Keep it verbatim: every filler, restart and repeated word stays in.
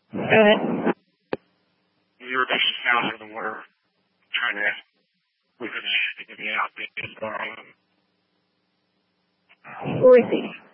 Go ahead. Your basic sounds of the word trying to we could get me out there. Ricky.